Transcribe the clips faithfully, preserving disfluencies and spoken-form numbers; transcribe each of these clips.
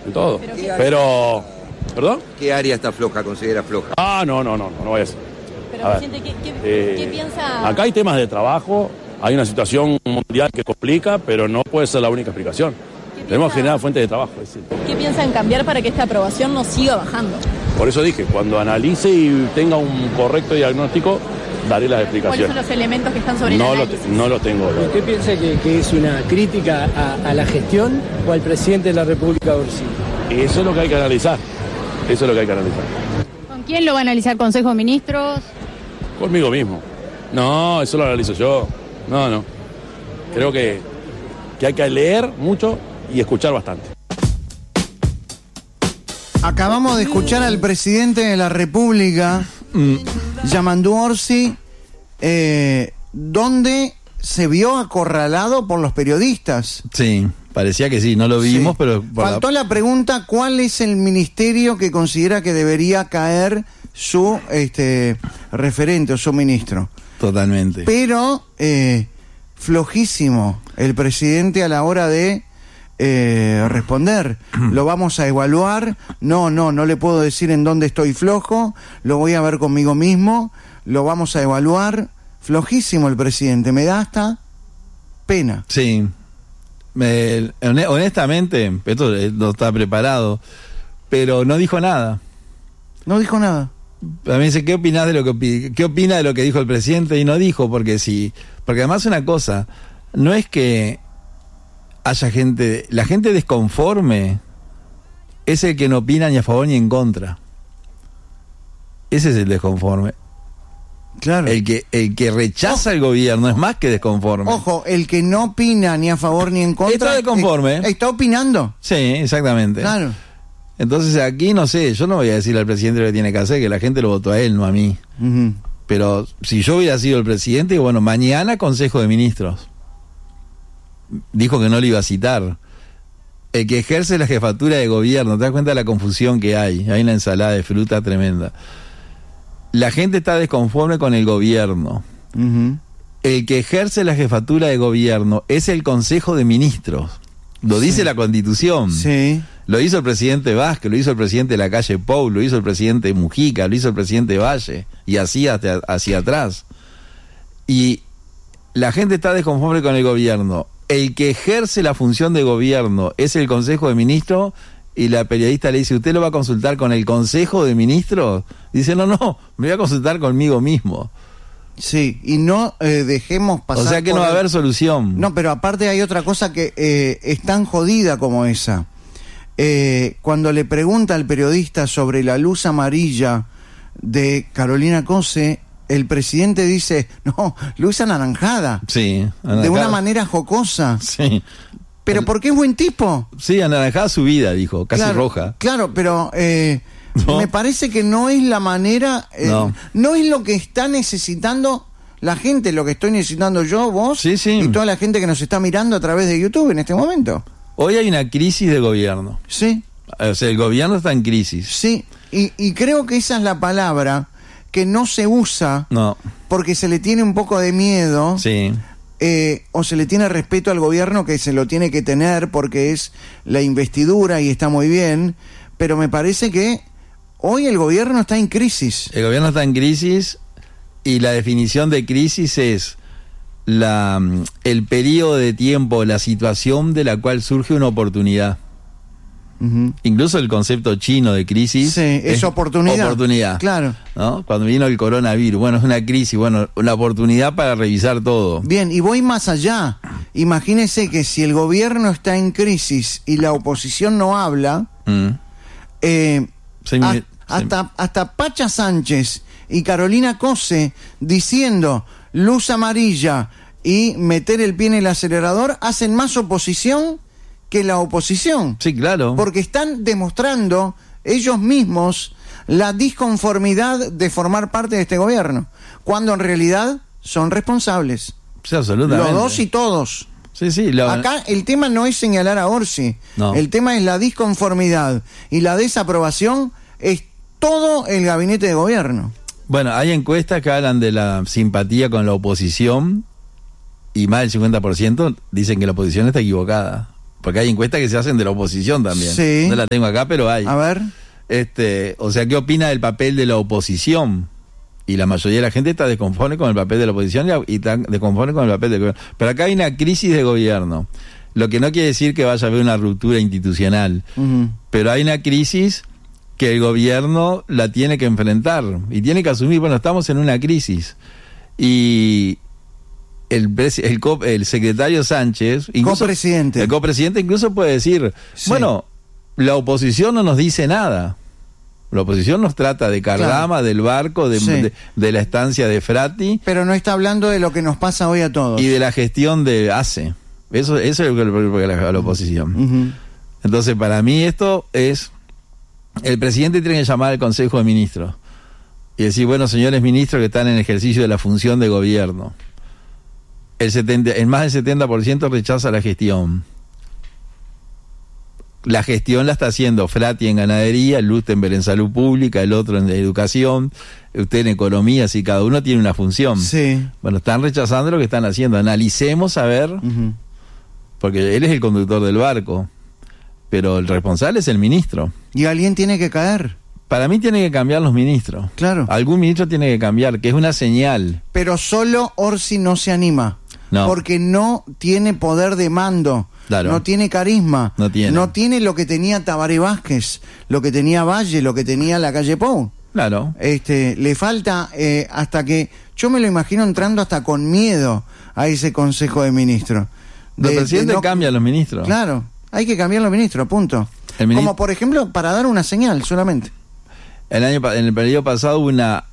en todo. Pero, Pero, ¿perdón? ¿Qué área está floja, considera floja? Ah, no, no, no, no, no vaya a ser. Pero, A ver, presidente, ¿qué, qué, eh, qué piensa? Acá hay temas de trabajo, hay una situación mundial que complica, pero no puede ser la única explicación. Tenemos que generar fuentes de trabajo. Es decir. ¿Qué piensan cambiar para que esta aprobación no siga bajando? Por eso dije, cuando analice y tenga un correcto diagnóstico, daré las ¿Cuáles explicaciones. son los elementos que están sobre No el lo, análisis? no lo tengo. ¿Usted piensa que, que es una crítica a, a la gestión o al presidente de la República, Orsi? Eso es lo que hay que analizar. Eso es lo que hay que analizar. ¿Con quién lo va a analizar? ¿Consejo de Ministros? Conmigo mismo. No, eso lo analizo yo. No, no. Creo que, que hay que leer mucho y escuchar bastante. Acabamos de escuchar al presidente de la República, mm. Yamandu Orsi, eh, donde se vio acorralado por los periodistas. Sí, parecía que sí, no lo vimos, sí. pero... Faltó la... la pregunta, ¿cuál es el ministerio que considera que debería caer su este, referente o su ministro? Totalmente. Pero eh, flojísimo el presidente a la hora de eh, responder. Lo vamos a evaluar. No, no, no le puedo decir en dónde estoy flojo. Lo voy a ver conmigo mismo. Lo vamos a evaluar. Flojísimo el presidente. Me da hasta pena. Sí. Me, honestamente, esto no está preparado, pero no dijo nada. No dijo nada. A mí dice, ¿qué opinás de lo que qué opina de lo que dijo el presidente? Y no dijo, porque sí, porque además una cosa, no es que haya gente, la gente desconforme es el que no opina ni a favor ni en contra. Ese es el desconforme. Claro. El que el que rechaza al gobierno es más que desconforme. Ojo, el que no opina ni a favor ni en contra está desconforme. Eh, está opinando. Sí, exactamente. Claro. Entonces aquí, no sé, yo no voy a decirle al presidente lo que tiene que hacer, que la gente lo votó a él, no a mí. Uh-huh. Pero si yo hubiera sido el presidente, bueno, mañana Consejo de Ministros. Dijo que no le iba a citar. El que ejerce la jefatura de gobierno, ¿te das cuenta de la confusión que hay? Hay una ensalada de fruta tremenda. La gente está desconforme con el gobierno. Uh-huh. El que ejerce la jefatura de gobierno es el Consejo de Ministros. Lo sí. dice la Constitución. Sí. Lo hizo el presidente Vázquez, lo hizo el presidente de la calle Pou, lo hizo el presidente Mujica, lo hizo el presidente Valle, y así hacia, hacia atrás. Y la gente está desconforme con el gobierno. El que ejerce la función de gobierno es el Consejo de Ministros, y la periodista le dice, ¿usted lo va a consultar con el Consejo de Ministros? Dice, no, no, me voy a consultar conmigo mismo. Sí, y no eh, dejemos pasar... O sea que no va a haber solución. No, pero aparte hay otra cosa que eh, es tan jodida como esa. Eh, cuando le pregunta al periodista sobre la luz amarilla de Carolina Cose, el presidente dice, no, luz anaranjada. Sí, anaranjada. De una manera jocosa. Sí. Pero porque es buen tipo. Sí, anaranjada su vida, dijo, casi claro, roja. Claro, pero eh, ¿no? me parece que no es la manera, eh, no. no es lo que está necesitando la gente, lo que estoy necesitando yo, vos, sí, sí. y toda la gente que nos está mirando a través de YouTube en este momento. Hoy hay una crisis de gobierno. Sí. O sea, el gobierno está en crisis. Sí, y, y creo que esa es la palabra que no se usa no. porque se le tiene un poco de miedo. Sí. Eh, o se le tiene respeto al gobierno, que se lo tiene que tener porque es la investidura y está muy bien, pero me parece que hoy el gobierno está en crisis. El gobierno está en crisis y la definición de crisis es la, el periodo de tiempo, la situación de la cual surge una oportunidad. Uh-huh. Incluso el concepto chino de crisis sí, es, es oportunidad. oportunidad. Claro. ¿No? Cuando vino el coronavirus, bueno, es una crisis, bueno, una oportunidad para revisar todo. Bien, y voy más allá. Imagínese que si el gobierno está en crisis y la oposición no habla, mm. eh, sí, a, sí. hasta, hasta Pacha Sánchez y Carolina Cose diciendo luz amarilla y meter el pie en el acelerador hacen más oposición que la oposición. Sí, claro. Porque están demostrando ellos mismos la disconformidad de formar parte de este gobierno, cuando en realidad son responsables. Sí, absolutamente. Los dos y todos. Sí, sí. Lo... Acá el tema no es señalar a Orsi. No. El tema es la disconformidad y la desaprobación es todo el gabinete de gobierno. Bueno, hay encuestas que hablan de la simpatía con la oposición y más del cincuenta por ciento dicen que la oposición está equivocada. porque hay encuestas que se hacen de la oposición también. Sí. No la tengo acá, pero hay. A ver. Este, o sea, ¿qué opina del papel de la oposición? Y la mayoría de la gente está desconforme con el papel de la oposición y está desconforme con el papel del gobierno. Pero acá hay una crisis de gobierno. Lo que no quiere decir que vaya a haber una ruptura institucional. Uh-huh. Pero hay una crisis que el gobierno la tiene que enfrentar y tiene que asumir. Bueno, estamos en una crisis. Y el, el, co, el secretario Sánchez, incluso, copresidente. el copresidente incluso puede decir, sí. bueno, la oposición no nos dice nada. La oposición nos trata de Cardama, claro. del barco, de, sí. de, de la estancia de Frati. Pero no está hablando de lo que nos pasa hoy a todos. Y de la gestión de ACE. Eso, eso es lo que le preocupa a la oposición. Uh-huh. Entonces, para mí esto es... El presidente tiene que llamar al Consejo de Ministros y decir, bueno, señores ministros que están en ejercicio de la función de gobierno, el setenta, el más del setenta por ciento rechaza la gestión. La gestión la está haciendo Frati en ganadería, Lustenberg en salud pública, el otro en educación, usted en economía, si cada uno tiene una función. Sí. Bueno, están rechazando lo que están haciendo. Analicemos a ver, uh-huh. porque él es el conductor del barco, pero el responsable es el ministro. Y alguien tiene que caer. Para mí tiene que cambiar los ministros. Claro. Algún ministro tiene que cambiar, que es una señal. Pero solo Orsi no se anima. No. Porque no tiene poder de mando. Claro. No tiene carisma. No tiene. No tiene lo que tenía Tabaré Vázquez, lo que tenía Valle, lo que tenía la calle Pou. Claro. Este, le falta eh, hasta que... Yo me lo imagino entrando hasta con miedo a ese Consejo de Ministros. De, el presidente no, cambia a los ministros. Claro. Hay que cambiar los ministros, punto. Ministro, como por ejemplo, para dar una señal solamente. El año, en el periodo pasado hubo una,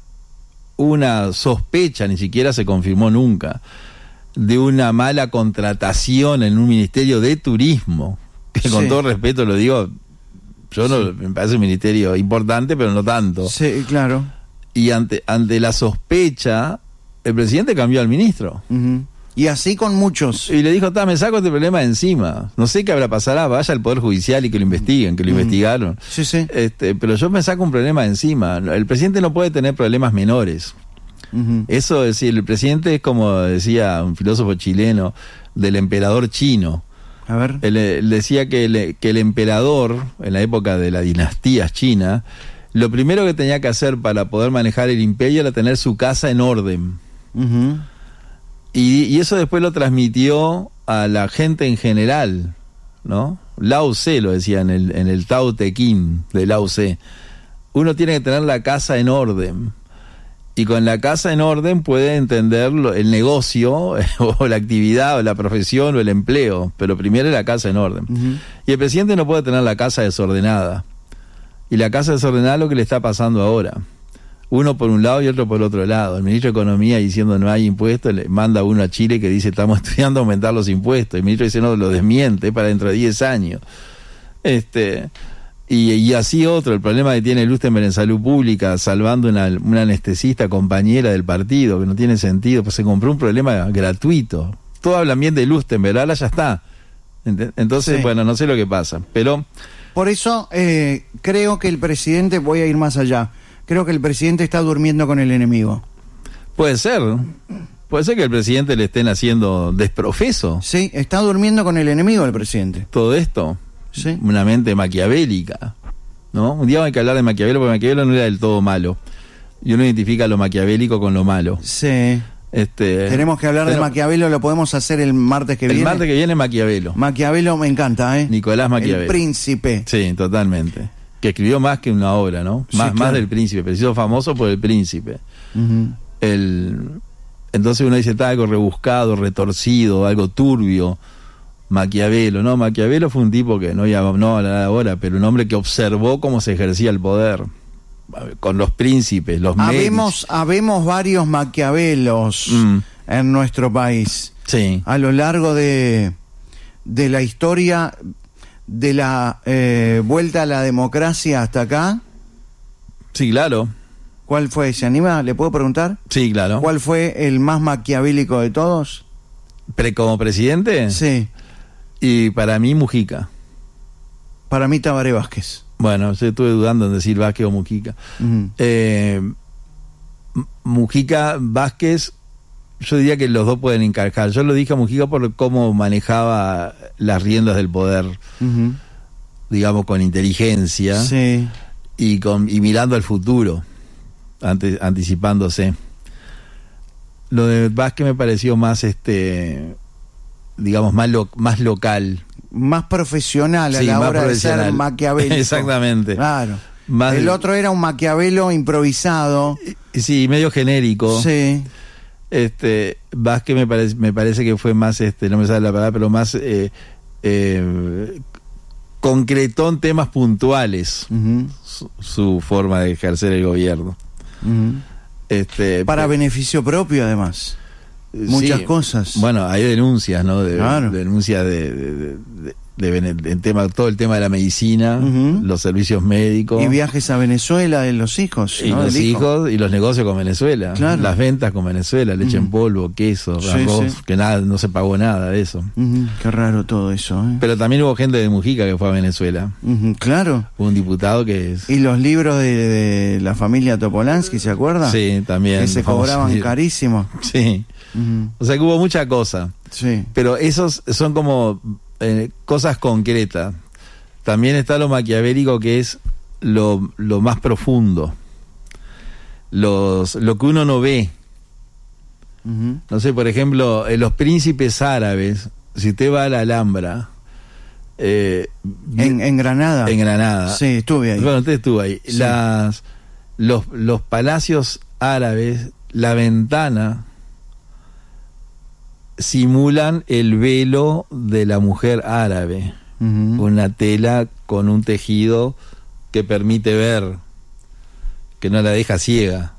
una sospecha, ni siquiera se confirmó nunca, de una mala contratación en un ministerio de turismo. Que sí. Con todo respeto lo digo, yo no, sí. me parece un ministerio importante, pero no tanto. Sí, claro. Y ante, ante la sospecha, el presidente cambió al ministro. Uh-huh. Y así con muchos. Y le dijo, me saco este problema de encima. No sé qué habrá pasado, vaya al Poder Judicial y que lo investiguen, que lo mm. investigaron. Sí, sí. Este, pero yo me saco un problema de encima. El presidente no puede tener problemas menores. Uh-huh. Eso es decir, el presidente es como decía un filósofo chileno, del emperador chino. A ver. Él, él decía que el, que el emperador, en la época de las dinastías chinas, lo primero que tenía que hacer para poder manejar el imperio era tener su casa en orden. Uh-huh. Y, y eso después lo transmitió a la gente en general, ¿no? Lao Tse lo decía en el, en el Tao Te Ching de Lao Tse. Uno tiene que tener la casa en orden. Y con la casa en orden puede entender lo, el negocio, o la actividad, o la profesión, o el empleo. Pero primero la casa en orden. Uh-huh. Y el presidente no puede tener la casa desordenada. Y la casa desordenada es lo que le está pasando ahora. Uno por un lado y otro por el otro lado. El ministro de Economía diciendo no hay impuestos, le manda uno a Chile que dice estamos estudiando aumentar los impuestos. El ministro dice no, lo desmiente para dentro de diez años. Este y, y así otro, el problema que tiene Lustenberg en salud pública, salvando una, una anestesista compañera del partido, que no tiene sentido, pues se compró un problema gratuito. Todos hablan bien de Lustenberg, ahora ya está. Entonces, sí. bueno, no sé lo que pasa. Pero por eso eh, creo que el presidente, voy a ir más allá, creo que el presidente está durmiendo con el enemigo. Puede ser. Puede ser que el presidente le estén haciendo desprofeso. Sí, está durmiendo con el enemigo el presidente. Todo esto. Sí. Una mente maquiavélica, ¿no? Un día hay que hablar de Maquiavelo, porque Maquiavelo no era del todo malo. Y uno identifica lo maquiavélico con lo malo. Sí. Este, Tenemos que hablar pero, de Maquiavelo, lo podemos hacer el martes que el viene. El martes que viene Maquiavelo. Maquiavelo me encanta, ¿eh? Nicolás Maquiavelo. El príncipe. Sí, totalmente. Que escribió más que una obra, ¿no? Sí, más, claro. más del príncipe, pero se hizo famoso por el príncipe. Uh-huh. El, entonces uno dice, está algo rebuscado, retorcido, algo turbio. Maquiavelo, ¿no? Maquiavelo fue un tipo que no iba no a hablar ahora, pero un hombre que observó cómo se ejercía el poder con los príncipes, los habemos, habemos varios Maquiavelos mm. en nuestro país. Sí. A lo largo de, de la historia de la eh, vuelta a la democracia hasta acá. Sí, claro. ¿Cuál fue? ¿Se anima? ¿Le puedo preguntar? Sí, claro. ¿Cuál fue el más maquiavélico de todos? ¿Pre como presidente? Sí. Y para mí Mujica. Para mí Tabaré Vázquez. Bueno, yo estuve dudando en decir Vázquez o Mujica. Uh-huh. eh, Mujica, Vázquez yo diría que los dos pueden encajar. Yo lo dije a Mujica por cómo manejaba las riendas del poder, uh-huh. digamos, con inteligencia, sí. y, con, y mirando al futuro, ante, anticipándose. Lo de Vázquez me pareció más, este, digamos, más, lo, más local. Más profesional a sí, la hora profesional. de ser maquiavélico. Exactamente. Claro. Más el de... otro era un Maquiavelo improvisado. Sí, medio genérico. Sí. Este, Vázquez me parece, me parece que fue más, este, no me sale la palabra, pero más eh, eh, concretó en temas puntuales, uh-huh. su, su forma de ejercer el gobierno. Uh-huh. Este, para pero, beneficio propio, además. Muchas sí, cosas. Bueno, hay denuncias, ¿no? De, claro. Denuncias de, de, de, de De, de, de tema, todo el tema de la medicina, uh-huh. los servicios médicos. Y viajes a Venezuela de los hijos. Y ¿no? los hijo. hijos y los negocios con Venezuela. Claro. Las ventas con Venezuela, leche uh-huh. en polvo, queso, sí, arroz, sí. que nada, no se pagó nada de eso. Uh-huh. Qué raro todo eso, ¿eh? Pero también hubo gente de Mujica que fue a Venezuela. Uh-huh. Claro. Hubo un diputado que es... Y los libros de, de la familia Topolansky, ¿se acuerda? Sí, también. Que se cobraban carísimo. Sí. Uh-huh. O sea que hubo mucha cosa. Sí. Pero esos son como eh, cosas concretas. También está lo maquiavélico, que es lo, lo más profundo, los, lo que uno no ve. Uh-huh. No sé, por ejemplo, en los príncipes árabes, si usted va a la Alhambra, eh, en, en Granada. En Granada. Sí, estuve ahí. Bueno, usted estuvo ahí. Sí. Las, los, los palacios árabes, la ventana simulan el velo de la mujer árabe. Uh-huh. Una tela con un tejido que permite ver, que no la deja ciega.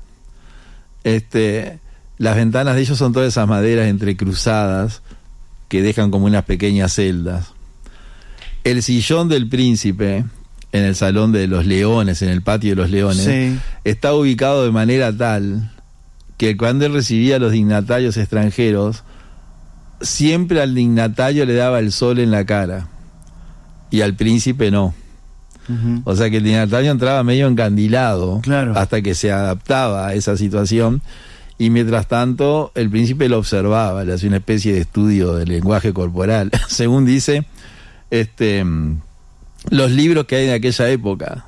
Este, las ventanas de ellos son todas esas maderas entrecruzadas que dejan como unas pequeñas celdas. El sillón del príncipe en el salón de los leones, en el patio de los leones, sí. está ubicado de manera tal que cuando él recibía a los dignatarios extranjeros, siempre al dignatario le daba el sol en la cara. Y al príncipe no. Uh-huh. O sea que el dignatario entraba medio encandilado, claro. hasta que se adaptaba a esa situación, y mientras tanto el príncipe lo observaba, le hacía una especie de estudio del lenguaje corporal. Según dice este los libros que hay en aquella época,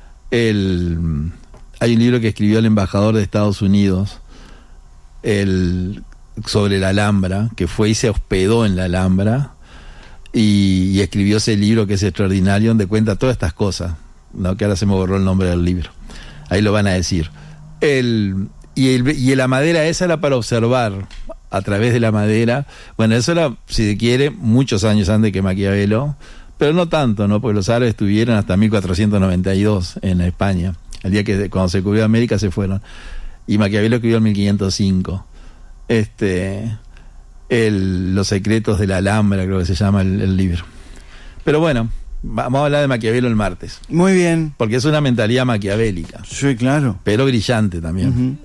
el, hay un libro que escribió el embajador de Estados Unidos el, sobre la Alhambra, que fue y se hospedó en la Alhambra, Y, y escribió ese libro que es extraordinario, donde cuenta todas estas cosas, ¿no? Que ahora se me borró el nombre del libro, ahí lo van a decir. El, y, el, y la madera esa era para observar a través de la madera. Bueno, eso era, si se quiere, muchos años antes que Maquiavelo, pero no tanto, ¿no? Porque los árabes estuvieron hasta mil cuatrocientos noventa y dos en España, el día que cuando se cubrió América se fueron, y Maquiavelo escribió en mil quinientos cinco. Este... El, los secretos de la Alhambra, creo que se llama el, el libro. Pero bueno, vamos a hablar de Maquiavelo el martes. Muy bien. Porque es una mentalidad maquiavélica. Sí, claro. Pero brillante también. Uh-huh.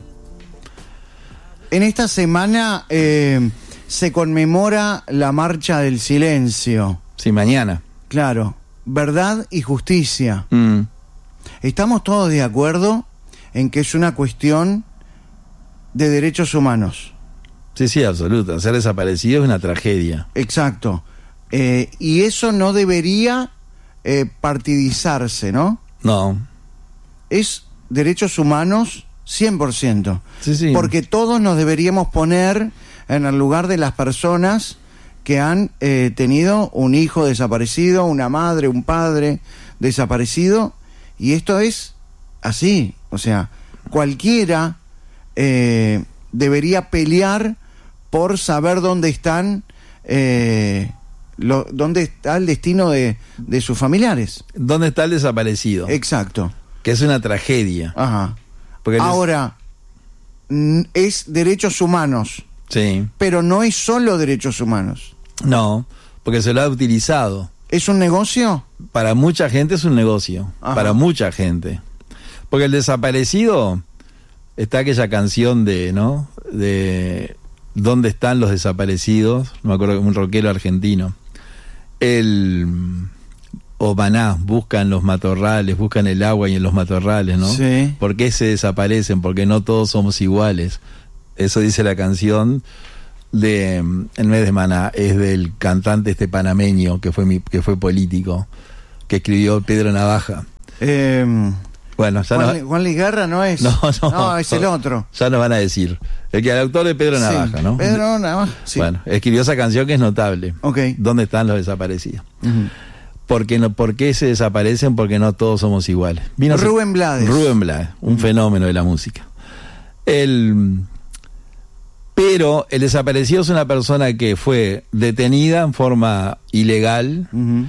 En esta semana eh, se conmemora la Marcha del Silencio. Sí, mañana. Claro. Verdad y justicia. Mm. Estamos todos de acuerdo en que es una cuestión de derechos humanos. Sí, sí, absoluto. Ser desaparecido es una tragedia. Exacto. Eh, y eso no debería eh, partidizarse, ¿no? No. Es derechos humanos cien por ciento. Sí, sí. Porque todos nos deberíamos poner en el lugar de las personas que han eh, tenido un hijo desaparecido, una madre, un padre desaparecido. Y esto es así. O sea, cualquiera eh, debería pelear por saber dónde están, eh, lo, dónde está el destino de, de sus familiares. ¿Dónde está el desaparecido? Exacto. Que es una tragedia. Ajá. Porque ahora, les... es derechos humanos. Sí. Pero no es solo derechos humanos. No, porque se lo ha utilizado. ¿Es un negocio? Para mucha gente es un negocio. Ajá. Para mucha gente. Porque el desaparecido, está aquella canción de, ¿no? De... ¿Dónde están los desaparecidos? No me acuerdo, un rockero argentino. El Omaná, buscan los matorrales, buscan el agua y en los matorrales, ¿no? Sí. ¿Por qué se desaparecen? Porque no todos somos iguales. Eso dice la canción de El mes de Maná, es del cantante este panameño que fue mi, que fue político, que escribió Pedro Navaja. Eh, bueno, ya Juan, no, Juan Ligarra no es. No, no, no es el otro. Ya nos van a decir. El que el autor de Pedro Navaja, sí, ¿no? Pedro Navaja, sí. Bueno, escribió esa canción que es notable. Okay. ¿Dónde están los desaparecidos? Uh-huh. ¿Por qué, no, ¿Por qué se desaparecen? Porque no todos somos iguales. Vino Rubén Blades. Rubén Blades, un uh-huh. fenómeno de la música. El, pero el desaparecido es una persona que fue detenida en forma ilegal, uh-huh.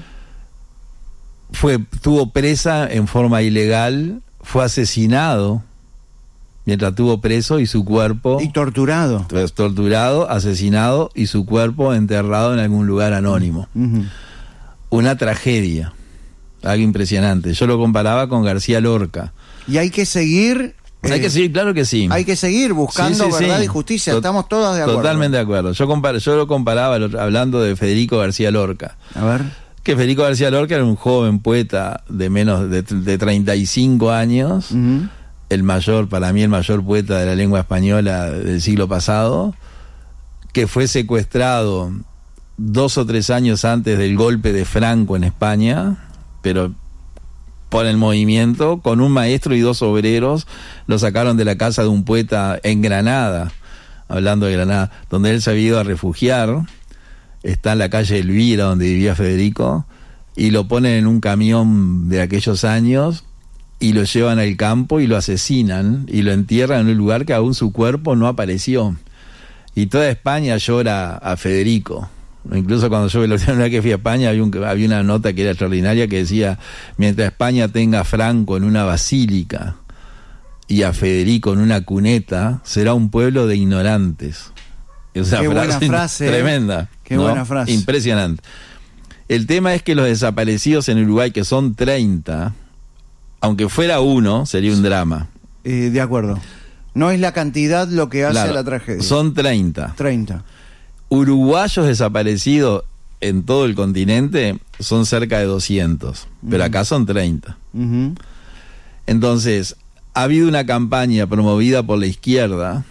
fue, estuvo presa en forma ilegal, fue asesinado mientras estuvo preso y su cuerpo... Y torturado. Torturado, asesinado y su cuerpo enterrado en algún lugar anónimo. Uh-huh. Una tragedia, algo impresionante. Yo lo comparaba con García Lorca. Y hay que seguir... Hay que seguir, claro que sí. Hay que seguir buscando sí, sí, verdad sí. y justicia, Tot- estamos todos de acuerdo. Totalmente de acuerdo. Yo, compar- yo lo comparaba hablando de Federico García Lorca. A ver. Que Federico García Lorca era un joven poeta de menos de, de treinta y cinco años, uh-huh. el mayor, para mí el mayor poeta de la lengua española del siglo pasado, que fue secuestrado dos o tres años antes del golpe de Franco en España, pero por el movimiento, con un maestro y dos obreros, lo sacaron de la casa de un poeta en Granada, hablando de Granada, donde él se había ido a refugiar. Está en la calle Elvira, donde vivía Federico, y lo ponen en un camión de aquellos años, y lo llevan al campo y lo asesinan, y lo entierran en un lugar que aún su cuerpo no apareció. Y toda España llora a Federico. Incluso cuando yo la última vez que fui a España había, un, había una nota que era extraordinaria que decía: mientras España tenga a Franco en una basílica y a Federico en una cuneta, será un pueblo de ignorantes. Esa Qué frase, buena frase. Tremenda. ¿eh? Qué ¿no? buena frase. Impresionante. El tema es que los desaparecidos en Uruguay, que son treinta, aunque fuera uno, sería un drama. Eh, de acuerdo. No es la cantidad lo que hace claro, a la tragedia. Son treinta. treinta. Uruguayos desaparecidos en todo el continente son cerca de doscientos, uh-huh. pero acá son treinta. Uh-huh. Entonces, ha habido una campaña promovida por la izquierda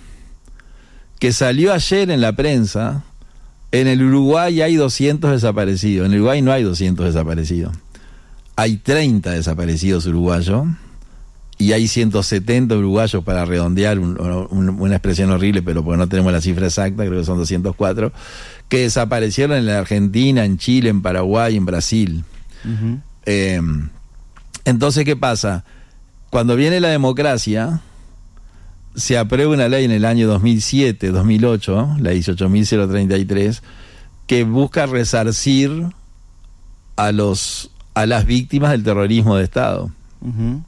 que salió ayer en la prensa. En el Uruguay hay doscientos desaparecidos. En el Uruguay no hay doscientos desaparecidos. Hay treinta desaparecidos uruguayos y hay ciento setenta uruguayos, para redondear un, un, una expresión horrible, pero porque no tenemos la cifra exacta, creo que son doscientos cuatro, que desaparecieron en la Argentina, en Chile, en Paraguay, en Brasil. Uh-huh. Eh, entonces, ¿qué pasa? Cuando viene la democracia, se aprueba una ley en el año dos mil siete, dos mil ocho, la dieciocho mil treinta y tres, que busca resarcir a los a las víctimas del terrorismo de Estado. Uh-huh.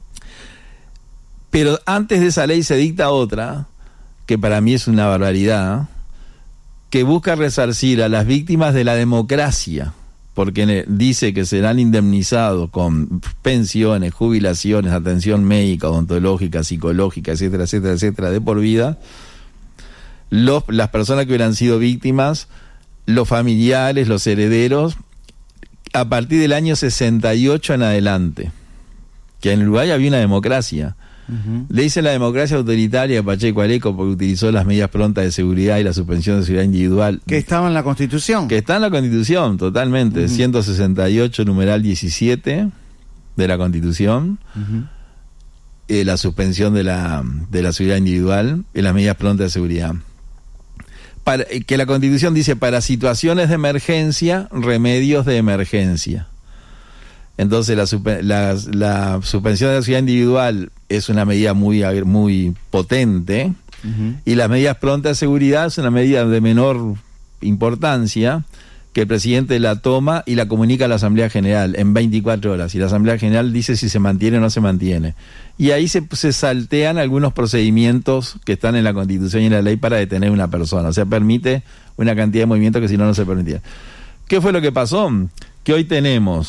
Pero antes de esa ley se dicta otra, que para mí es una barbaridad, que busca resarcir a las víctimas de la democracia, porque dice que serán indemnizados con pensiones, jubilaciones, atención médica, odontológica, psicológica, etcétera, etcétera, etcétera, de por vida, los, las personas que hubieran sido víctimas, los familiares, los herederos, a partir del año sesenta y ocho en adelante, que en Uruguay había una democracia. Uh-huh. Le dice la democracia autoritaria a Pacheco Areco porque utilizó las medidas prontas de seguridad y la suspensión de seguridad individual. Que estaba en la Constitución. Que está en la Constitución, totalmente. Uh-huh. ciento sesenta y ocho, numeral diecisiete de la Constitución. Uh-huh. Eh, la suspensión de la, de la seguridad individual y las medidas prontas de seguridad. Para, eh, que la Constitución dice: para situaciones de emergencia, remedios de emergencia. Entonces la, la, la suspensión de la seguridad individual es una medida muy, muy potente, uh-huh. y las medidas prontas de seguridad es una medida de menor importancia, que el presidente la toma y la comunica a la Asamblea General en veinticuatro horas, y la Asamblea General dice si se mantiene o no se mantiene. Y ahí se, se saltean algunos procedimientos que están en la Constitución y en la ley para detener a una persona. O sea, permite una cantidad de movimientos que si no, no se permitía. ¿Qué fue lo que pasó? Que hoy tenemos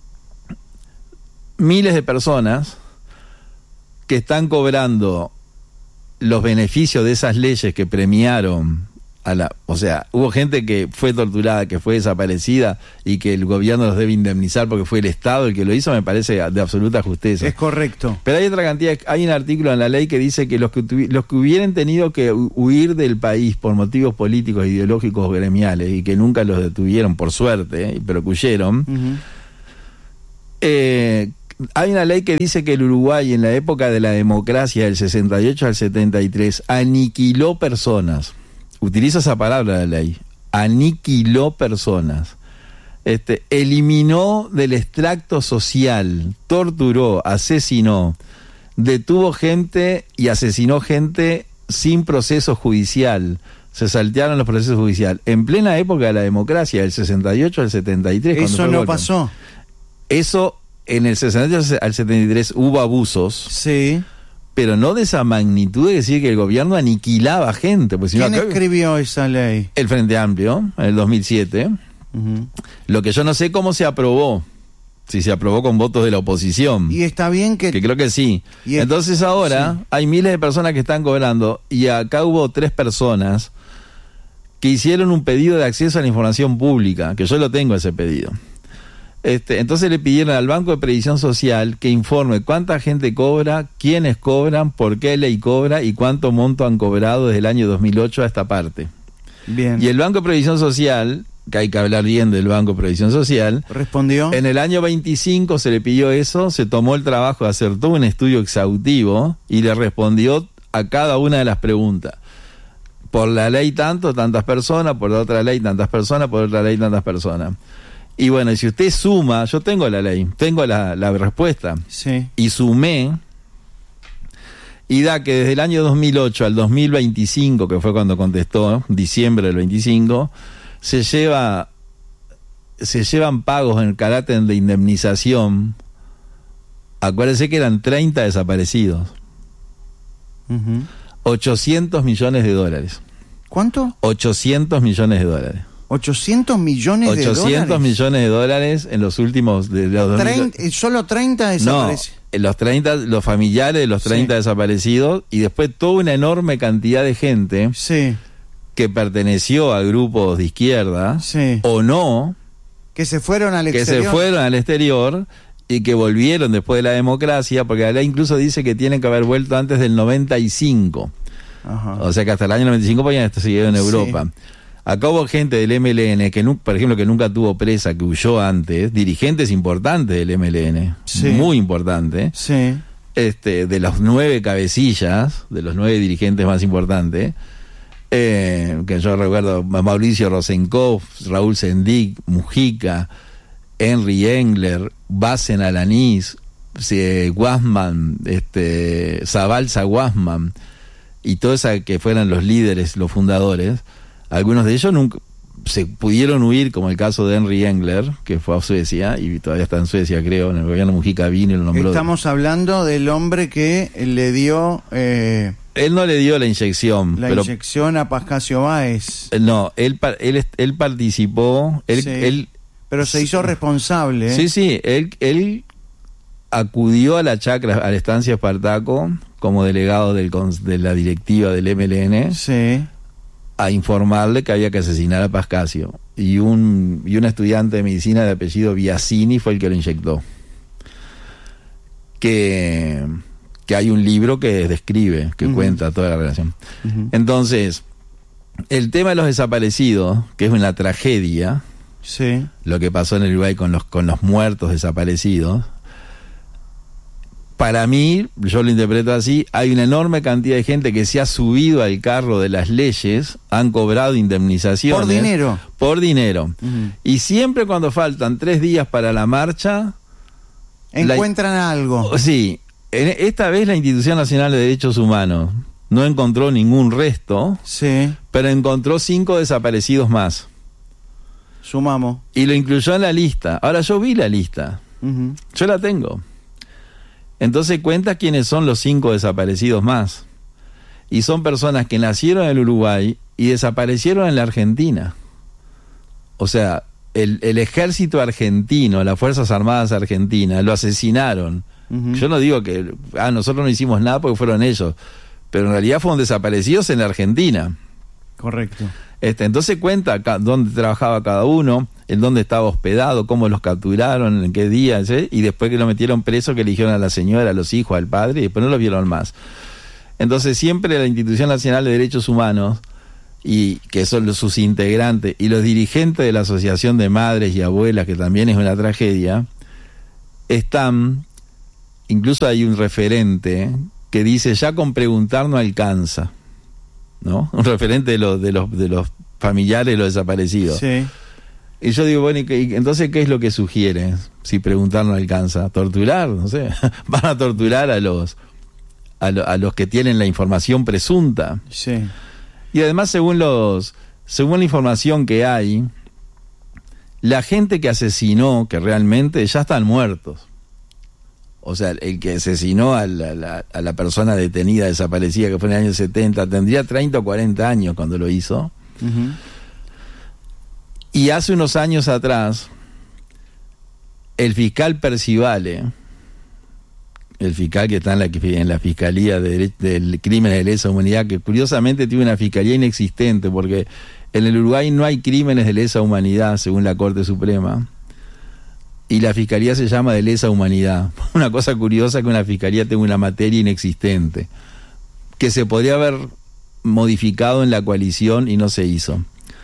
miles de personas que están cobrando los beneficios de esas leyes que premiaron a la, o sea, hubo gente que fue torturada, que fue desaparecida y que el gobierno los debe indemnizar porque fue el Estado el que lo hizo, me parece de absoluta justeza. Es correcto. Pero hay otra cantidad, hay un artículo en la ley que dice que los que, tuvi, los que hubieran tenido que huir del país por motivos políticos, ideológicos o gremiales y que nunca los detuvieron, por suerte, ¿eh? pero que huyeron, uh-huh. eh, hay una ley que dice que el Uruguay en la época de la democracia del sesenta y ocho al setenta y tres aniquiló personas. Utiliza esa palabra la ley. Aniquiló personas. Este, eliminó del extracto social, torturó, asesinó, detuvo gente y asesinó gente sin proceso judicial. Se saltearon los procesos judiciales. En plena época de la democracia, del sesenta y ocho al setenta y tres. Eso no pasó. Eso, en el sesenta y ocho al setenta y tres hubo abusos. Sí. Pero no de esa magnitud de decir que el gobierno aniquilaba gente. Pues, ¿Quién acá, escribió esa ley? El Frente Amplio, en el dos mil siete. Uh-huh. Lo que yo no sé cómo se aprobó. Si se aprobó con votos de la oposición. Y está bien que... Que creo que sí. Y Entonces ahora sí. hay miles de personas que están cobrando. Y acá hubo tres personas que hicieron un pedido de acceso a la información pública. Que yo lo tengo ese pedido. Este, entonces le pidieron al Banco de Previsión Social que informe cuánta gente cobra, quiénes cobran, por qué ley cobra y cuánto monto han cobrado desde el año dos mil ocho a esta parte. Bien. Y el Banco de Previsión Social, que hay que hablar bien del Banco de Previsión Social, respondió. En el año veinticinco se le pidió eso, se tomó el trabajo de hacer todo un estudio exhaustivo y le respondió a cada una de las preguntas. Por la ley tanto, tantas personas, por la otra ley tantas personas, por otra ley tantas personas. Y bueno, y si usted suma, yo tengo la ley, tengo la, la respuesta, sí. y sumé, y da que desde el año dos mil ocho al dos mil veinticinco, que fue cuando contestó, diciembre del veinticinco, se lleva, se llevan pagos en carácter de indemnización, acuérdense que eran treinta desaparecidos, uh-huh. ochocientos millones de dólares. ¿Cuánto? ochocientos millones de dólares. ochocientos millones de dólares. ochocientos millones de dólares en los últimos... De los treinta, solo treinta desaparecidos. No, los treinta, los familiares de los treinta sí. desaparecidos y después toda una enorme cantidad de gente sí. que perteneció a grupos de izquierda sí. o no, que se fueron al que exterior. se fueron al exterior y que volvieron después de la democracia, porque la ley incluso dice que tienen que haber vuelto antes del noventa y cinco. Ajá. O sea que hasta el año noventa y cinco podían estar seguidos en Europa. Sí. Acá hubo gente del M L N, que no, por ejemplo, que nunca tuvo presa, que huyó antes, dirigentes importantes del M L N, sí. muy importantes, sí. este, de los nueve cabecillas, de los nueve dirigentes más importantes, eh, que yo recuerdo, Mauricio Rosenkopf, Raúl Sendic, Mujica, Henry Engler, Basen Alanís, eh, Guasman, este, Zabalza Guasman, y todos esos que fueran los líderes, los fundadores. Algunos de ellos nunca se pudieron huir, como el caso de Henry Engler, que fue a Suecia y todavía está en Suecia, creo, en el gobierno Mujica vino y lo nombró. Estamos hablando del hombre que le dio... Eh, él no le dio la inyección. La pero, inyección a Pascasio Báez. No, él, él, él participó... Él, sí, él, pero se hizo responsable. ¿eh? Sí, sí, él, él acudió a la chacra, a la estancia Espartaco, como delegado del, de la directiva del M L N. Sí. A informarle que había que asesinar a Pascasio y un y un estudiante de medicina de apellido Biasini fue el que lo inyectó, que que hay un libro que describe, que uh-huh. cuenta toda la relación. Uh-huh. Entonces, el tema de los desaparecidos, que es una tragedia, sí. lo que pasó en el Uruguay con los con los muertos desaparecidos, para mí, yo lo interpreto así, hay una enorme cantidad de gente que se ha subido al carro de las leyes, han cobrado indemnizaciones. Por dinero. Por dinero. Uh-huh. Y siempre cuando faltan tres días para la marcha... Encuentran la, algo. Sí. En, esta vez la Institución Nacional de Derechos Humanos no encontró ningún resto, sí. pero encontró cinco desaparecidos más. Sumamos. Y lo incluyó en la lista. Ahora yo vi la lista. Uh-huh. Yo la tengo. Entonces cuenta quiénes son los cinco desaparecidos más. Y son personas que nacieron en el Uruguay y desaparecieron en la Argentina. O sea, el, el ejército argentino, las Fuerzas Armadas argentinas, lo asesinaron. Uh-huh. Yo no digo que ah, nosotros no hicimos nada porque fueron ellos, pero en realidad fueron desaparecidos en la Argentina. Correcto. Este, entonces cuenta ca- dónde trabajaba cada uno, en dónde estaba hospedado, cómo los capturaron, en qué día, ¿sí? Y después que lo metieron preso, que eligieron a la señora, a los hijos, al padre, y después no lo vieron más. Entonces siempre la Institución Nacional de Derechos Humanos, y que son los, sus integrantes, y los dirigentes de la Asociación de Madres y Abuelas, que también es una tragedia, están, incluso hay un referente que dice, ya con preguntar no alcanza, ¿no? Un referente de los, de los, de los familiares de los desaparecidos. Sí. Y yo digo, bueno, ¿y qué, y entonces qué es lo que sugiere? Si preguntar no alcanza, torturar, no sé, van a torturar a los a, lo, a los que tienen la información presunta. Sí. Y además, según los según la información que hay, la gente que asesinó, que realmente ya están muertos. O sea, el que asesinó a la, la, a la persona detenida, desaparecida, que fue en el año setenta, tendría treinta o cuarenta años cuando lo hizo. Uh-huh. Y hace unos años atrás, el fiscal Percivale, el fiscal que está en la, en la Fiscalía de, del Crimen de Lesa Humanidad, que curiosamente tiene una fiscalía inexistente, porque en el Uruguay no hay crímenes de lesa humanidad, según la Corte Suprema, y la Fiscalía se llama de Lesa Humanidad. Una cosa curiosa que una Fiscalía tenga una materia inexistente, que se podría haber modificado en la coalición y no se hizo.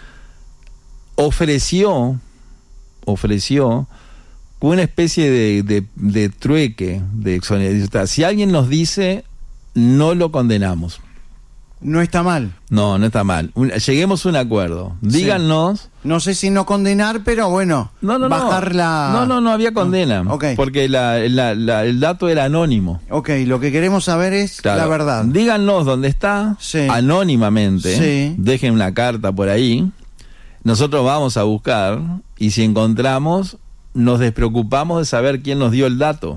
Ofreció, ofreció una especie de, de, de trueque, de exoneración. Si alguien nos dice, no lo condenamos. No está mal. No, no está mal. Un, lleguemos a un acuerdo. Díganos. Sí. No sé si no condenar, pero bueno, no, no, bajar no. la... No, no, no había condena. No. Okay. Porque la, la, la, el dato era anónimo. Ok, lo que queremos saber es claro, la verdad. Díganos dónde está, sí. anónimamente. Sí. Dejen una carta por ahí. Nosotros vamos a buscar, y si encontramos, nos despreocupamos de saber quién nos dio el dato.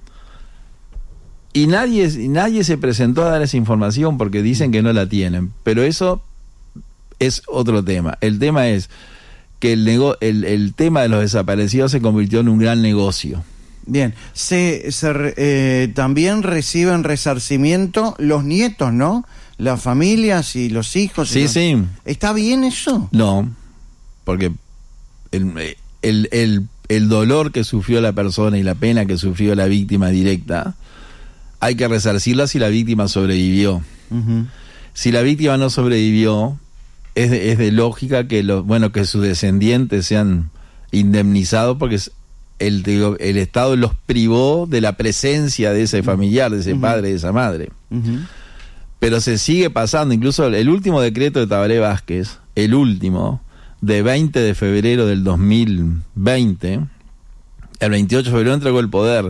Y nadie, nadie se presentó a dar esa información porque dicen que no la tienen. Pero eso es otro tema. El tema es que el, nego, el, el tema de los desaparecidos se convirtió en un gran negocio. Bien, se, se eh, también reciben resarcimiento los nietos, ¿no? Las familias y los hijos. Sí, y los... sí. ¿Está bien eso? No, porque el, el, el, el dolor que sufrió la persona y la pena que sufrió la víctima directa, hay que resarcirla si la víctima sobrevivió. Uh-huh. Si la víctima no sobrevivió, es de, es de lógica que los, bueno, que sus descendientes sean indemnizados porque el, digo, el Estado los privó de la presencia de ese familiar, de ese uh-huh. padre, de esa madre. Uh-huh. Pero se sigue pasando, incluso el último decreto de Tabaré Vázquez, el último, de veinte de febrero del dos mil veinte, el veintiocho de febrero entregó el poder,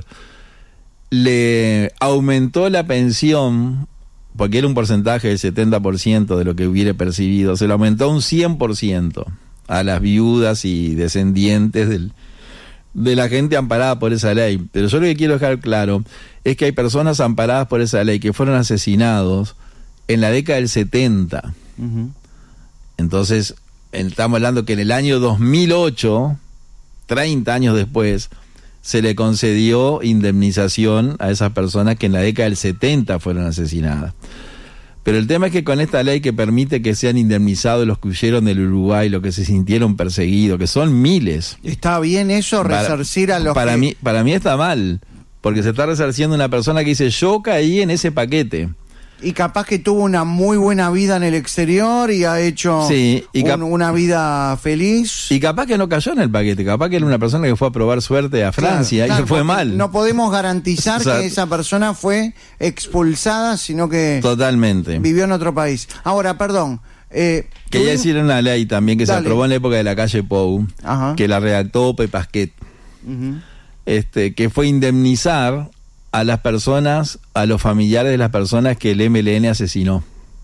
le aumentó la pensión, porque era un porcentaje del setenta por ciento de lo que hubiera percibido, se lo aumentó a un cien por ciento a las viudas y descendientes del, de la gente amparada por esa ley. Pero yo lo que quiero dejar claro es que hay personas amparadas por esa ley que fueron asesinados en la década del setenta. Uh-huh. Entonces, estamos hablando que en el año dos mil ocho, treinta años después, se le concedió indemnización a esas personas que en la década del setenta fueron asesinadas. Pero el tema es que con esta ley que permite que sean indemnizados los que huyeron del Uruguay, los que se sintieron perseguidos, que son miles. ¿Está bien eso, resarcir para, a los para que... mí Para mí está mal, porque se está resarciendo una persona que dice, yo caí en ese paquete. Y capaz que tuvo una muy buena vida en el exterior y ha hecho sí, y cap- un, una vida feliz. Y capaz que no cayó en el paquete, capaz que era una persona que fue a probar suerte a Francia, claro, claro, y le fue mal. No podemos garantizar o sea, que esa persona fue expulsada, sino que totalmente vivió en otro país. Ahora, perdón. Eh, Quería decir una ley también que Dale. se aprobó en la época de la calle Pou, Ajá. que la redactó Ope Pasquet, uh-huh. este, que fue indemnizar a las personas, a los familiares de las personas que el M L N asesinó.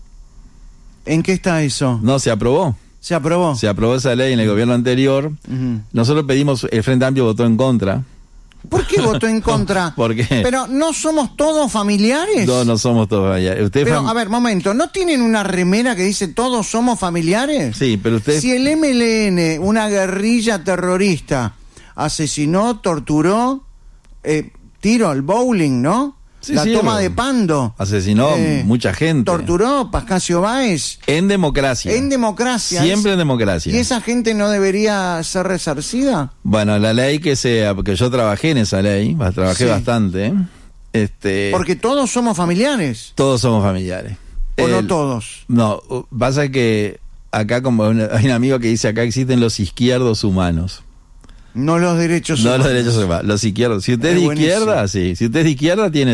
¿En qué está eso? No, se aprobó. ¿Se aprobó? Se aprobó esa ley en el gobierno anterior. Uh-huh. Nosotros pedimos, el Frente Amplio votó en contra. ¿Por qué votó en contra? ¿Por qué? Pero ¿no somos todos familiares? No, no somos todos familiares. ¿Usted pero, fam- a ver, momento, ¿no tienen una remera que dice todos somos familiares? Sí, pero usted... Si el M L N, una guerrilla terrorista, asesinó, torturó, eh, tiro al bowling, ¿no? Sí, la sí, toma ro- de Pando. Asesinó Eh, mucha gente. Torturó Pascasio Báez. En democracia. En democracia. Siempre Es- en democracia. ¿Y esa gente no debería ser resarcida? Bueno, la ley que sea, porque yo trabajé en esa ley, ba- trabajé Sí. bastante, ¿eh? este, Porque todos somos familiares. todos somos familiares. ¿O no El- todos? No, u- pasa que acá, como un- hay un amigo que dice, acá existen los izquierdos humanos. No los derechos No humanos. los derechos humanos, los izquierdos. Si usted es Es de buenísimo. izquierda, sí. Si usted es de izquierda, tiene